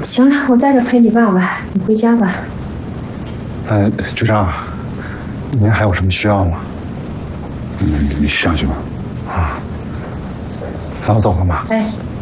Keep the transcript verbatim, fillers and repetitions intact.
行了，我在这陪你爸爸，你回家吧。 呃，局长，您还有什么需要吗？ 你你上去吧。 啊，那我走了吗？ 哎。